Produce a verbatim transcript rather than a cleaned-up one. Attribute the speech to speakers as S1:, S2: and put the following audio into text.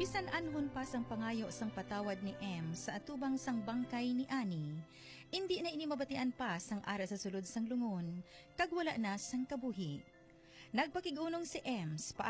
S1: Bisan anhon pa sang pangayo sang patawad ni M sa atubang sang bangkay ni Ani, hindi na ini mabatian pa sang ara sa sulod sang lungon, kag wala na sang kabuhi. Nagpakigunong si Ems